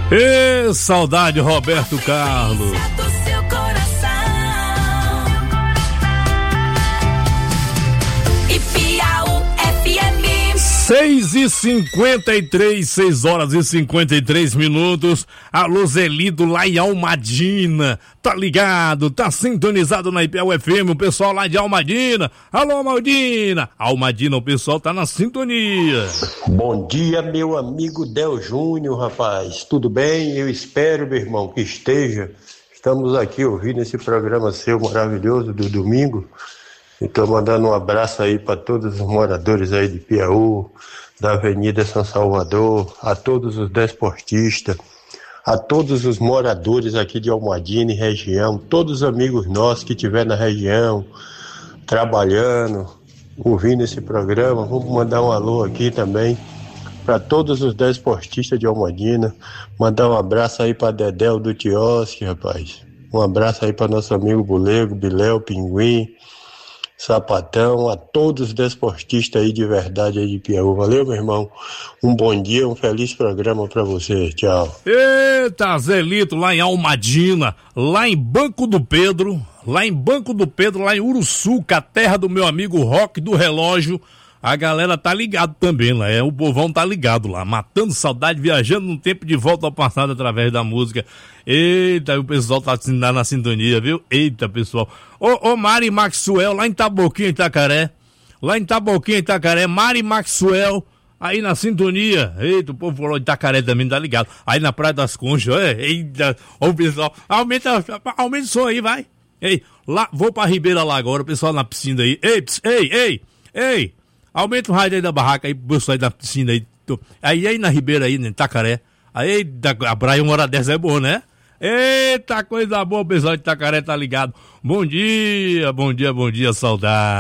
Ê, saudade, Roberto Carlos. 6h53, 6h53. Alô, Zelito, lá em Almadina. Tá ligado? Tá sintonizado na IPL FM, o pessoal lá de Almadina. Alô, Almadina. Almadina, o pessoal tá na sintonia. Bom dia, meu amigo Del Júnior, rapaz. Tudo bem? Eu espero, meu irmão, que esteja. Estamos aqui ouvindo esse programa seu maravilhoso do domingo. Então, mandando um abraço aí para todos os moradores aí de Piauí, da Avenida São Salvador, a todos os desportistas, a todos os moradores aqui de Almadina e região, todos os amigos nossos que estiver na região, trabalhando, ouvindo esse programa. Vamos mandar um alô aqui também para todos os desportistas de Almadina, mandar um abraço aí para Dedéu do Tiosque, rapaz. Um abraço aí para nosso amigo Bulego, Biléu, Pinguim, Sapatão, a todos os desportistas aí de verdade aí de Piauí. Valeu, meu irmão. Um bom dia, um feliz programa pra você. Tchau. Eita, Zelito, lá em Almadina, lá em Banco do Pedro, lá em Uruçuca, a terra do meu amigo Roque do Relógio. A galera tá ligado também lá, o povão tá ligado lá, matando saudade, viajando no tempo de volta ao passado através da música. Eita, o pessoal tá na sintonia, viu? Eita, pessoal. Ô Mari Maxwell, lá em Taboquinha, Itacaré, Mari Maxwell, aí na sintonia. Eita, o povo falou de Itacaré também, tá ligado. Aí na Praia das Conchas, eita, ô pessoal, aumenta o som aí, vai. Ei, lá, vou pra Ribeira lá agora, o pessoal na piscina aí. Ei, aumenta o rádio aí da barraca aí, pro pessoal aí da piscina aí. Aí na Ribeira aí, em Itacaré. Aí a praia uma hora dessa é boa, né? Eita, coisa boa, o pessoal de Itacaré tá ligado. Bom dia, saudade.